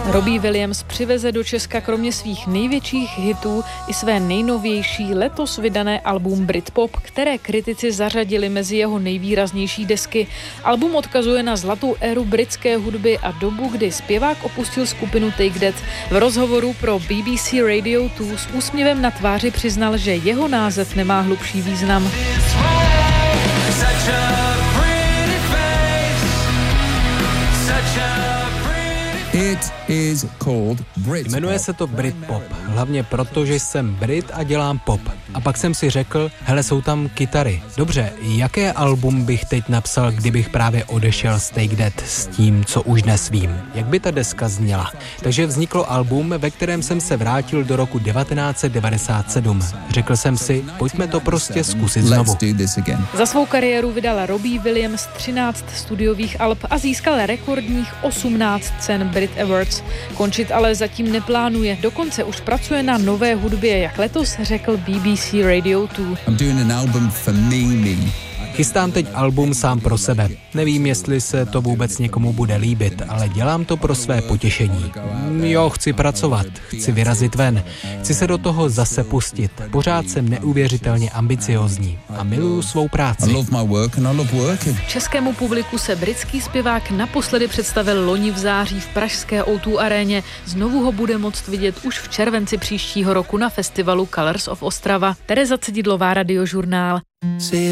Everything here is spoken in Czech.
Robbie Williams přiveze do Česka kromě svých největších hitů i své nejnovější letos vydané album Britpop, které kritici zařadili mezi jeho nejvýraznější desky. Album odkazuje na zlatou éru britské hudby a dobu, kdy zpěvák opustil skupinu Take That. V rozhovoru pro BBC Radio 2 s úsměvem na tváři přiznal, že jeho název nemá hlubší význam. It is called Britpop. Jmenuje se to Britpop, hlavně proto, že jsem Brit a dělám pop. A pak jsem si řekl, hele, jsou tam kytary. Dobře, jaké album bych teď napsal, kdybych právě odešel z Take That s tím, co už dnes vím? Jak by ta deska zněla? Takže vzniklo album, ve kterém jsem se vrátil do roku 1997. Řekl jsem si, pojďme to prostě zkusit znovu. Za svou kariéru vydal Robbie Williams 13 studiových alb a získal rekordních 18 cen Brit Awards. Končit ale zatím neplánuje, dokonce už pracuje na nové hudbě, jak letos řekl BBC Radio 2. I'm doing an album for me. Chystám teď album sám pro sebe. Nevím, jestli se to vůbec někomu bude líbit, ale dělám to pro své potěšení. Jo, chci pracovat, chci vyrazit ven, chci se do toho zase pustit. Pořád jsem neuvěřitelně ambiciózní a miluju svou práci. Českému publiku se britský zpěvák naposledy představil loni v září v pražské O2 aréně. Znovu ho bude moct vidět už v červenci příštího roku na festivalu Colors of Ostrava. Tereza Cedidlová, Radiožurnál.